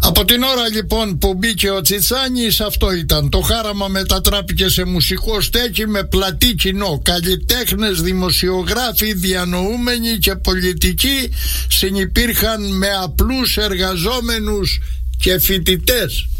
Από την ώρα λοιπόν που μπήκε ο Τσιτσάνης, αυτό ήταν. Το Χάραμα μετατράπηκε σε μουσικό στέκι με πλατή κοινό. Καλλιτέχνες, δημοσιογράφοι, διανοούμενοι και πολιτικοί συνυπήρχαν με απλούς εργαζόμενους και φοιτητές.